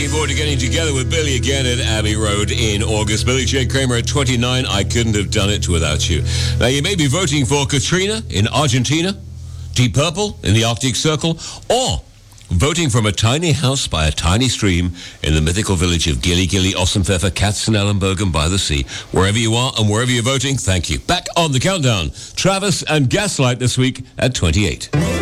looking forward to getting together with Billy again at Abbey Road in August. Billy J. Kramer at 29. I couldn't have done it without you. Now, you may be voting for Katrina in Argentina, Deep Purple in the Arctic Circle, or voting from a tiny house by a tiny stream in the mythical village of Gilly Gilly, Ossenpfeffer, Katzenellenbergen by the sea. Wherever you are and wherever you're voting, thank you. Back on the countdown, Travis and Gaslight this week at 28.